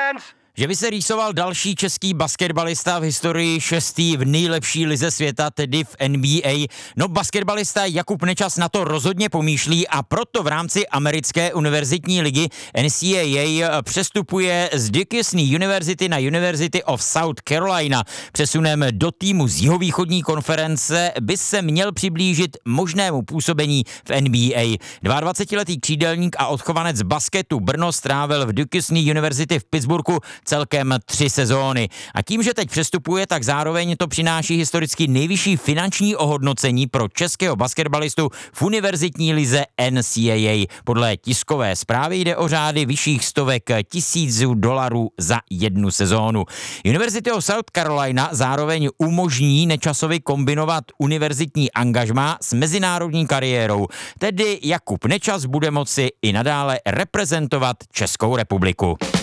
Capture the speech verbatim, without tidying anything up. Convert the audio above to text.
hands. Že by se rýsoval další český basketbalista v historii šestý v nejlepší lize světa, tedy v N B A. No basketbalista Jakub Nečas na to rozhodně pomýšlí a proto v rámci americké univerzitní ligy N C A A přestupuje z Duquesne University na University of South Carolina. Přesunem do týmu z jihovýchodní konference by se měl přiblížit možnému působení v N B A. dvacetiletý křídelník a odchovanec basketu Brno strávil v Duquesne University v Pittsburghu celkem tři sezóny. A tím, že teď přestupuje, tak zároveň to přináší historicky nejvyšší finanční ohodnocení pro českého basketbalistu v univerzitní lize N C A A. Podle tiskové zprávy jde o řády vyšších stovek tisíců dolarů za jednu sezónu. University of South Carolina zároveň umožní Nečasovi kombinovat univerzitní angažmá s mezinárodní kariérou. Tedy Jakub Nečas bude moci i nadále reprezentovat Českou republiku.